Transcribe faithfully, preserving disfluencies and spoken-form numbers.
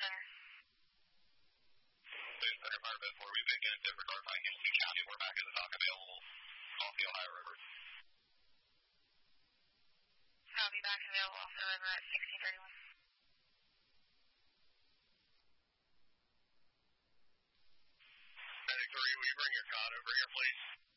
Center. Boone Center Fire Bed four, we've been getting different guard by Hamilton County. We're back at the dock available off the Ohio River. I'll be back available off the river at sixteen thirty-one. ninety-three, will you bring your cot over here, please?